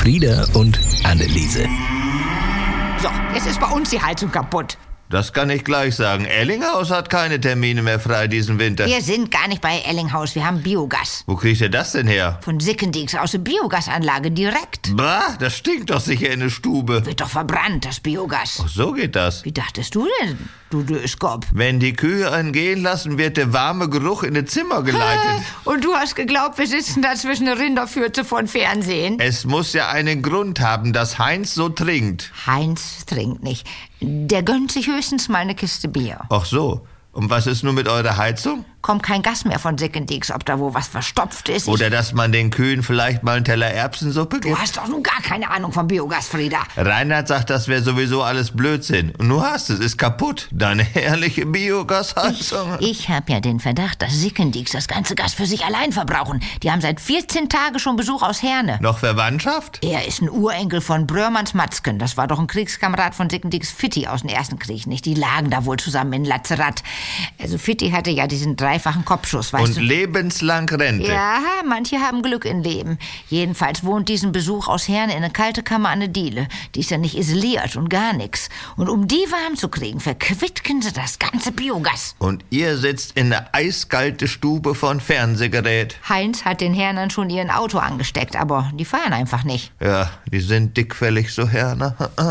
Frieda und Anneliese. So, jetzt ist bei uns die Heizung kaputt. Das kann ich gleich sagen. Ellinghaus hat keine Termine mehr frei diesen Winter. Wir sind gar nicht bei Ellinghaus, wir haben Biogas. Wo kriegt ihr das denn her? Von Sickendieks aus der Biogasanlage direkt. Bah, das stinkt doch sicher in der Stube. Wird doch verbrannt, das Biogas. Ach, so geht das. Wie dachtest du denn, du Döskop? Wenn die Kühe einen gehen lassen, wird der warme Geruch in das Zimmer geleitet. Und du hast geglaubt, wir sitzen da zwischen der Rinderpfütze von Fernsehen? Es muss ja einen Grund haben, dass Heinz so trinkt. Heinz trinkt nicht. Der gönnt sich höchstens mal eine Kiste Bier. Ach so. Und was ist nun mit eurer Heizung? Kommt kein Gas mehr von Sickendieks, ob da wo was verstopft ist. Oder dass man den Kühen vielleicht mal einen Teller Erbsensuppe gibt? Du hast doch nun gar keine Ahnung vom Biogas, Frieda. Reinhard sagt, das wäre sowieso alles Blödsinn. Und du hast es, ist kaputt. Deine herrliche Biogasheizung. Ich habe ja den Verdacht, dass Sickendieks das ganze Gas für sich allein verbrauchen. Die haben seit 14 Tagen schon Besuch aus Herne. Noch Verwandtschaft? Er ist ein Urenkel von Brörmanns Matzken. Das war doch ein Kriegskamerad von Sickendieks Fitti aus dem Ersten Krieg, nicht? Die lagen da wohl zusammen in Lazarat. Also Fitti hatte ja diesen dreifachen Kopfschuss, weißt Und du? lebenslang Rente. Ja, manche haben Glück im Leben. Jedenfalls wohnt diesen Besuch aus Herne in einer kalten Kammer an der Diele. Die ist ja nicht isoliert und gar nix. Und um die warm zu kriegen, verquittken sie das ganze Biogas. Und ihr sitzt in der eiskalte Stube von Fernsehgerät. Heinz hat den Hernern schon ihren Auto angesteckt, aber die fahren einfach nicht. Ja, die sind dickfällig, so Herner.